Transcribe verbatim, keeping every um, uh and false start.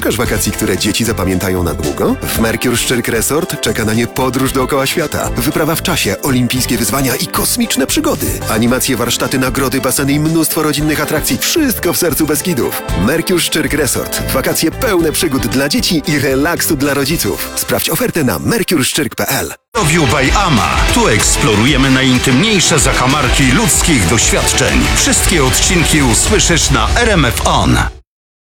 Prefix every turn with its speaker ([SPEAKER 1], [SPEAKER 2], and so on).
[SPEAKER 1] Szukasz wakacji, które dzieci zapamiętają na długo? W Mercure Szczyrk Resort czeka na nie podróż dookoła świata, wyprawa w czasie, olimpijskie wyzwania i kosmiczne przygody. Animacje, warsztaty, nagrody, baseny i mnóstwo rodzinnych atrakcji. Wszystko w sercu Beskidów. Mercure Szczyrk Resort. Wakacje pełne przygód dla dzieci i relaksu dla rodziców. Sprawdź ofertę na mercure szczyrk kropka p l.
[SPEAKER 2] Review by Ama. Tu eksplorujemy najintymniejsze zakamarki ludzkich doświadczeń. Wszystkie odcinki usłyszysz na R M F On.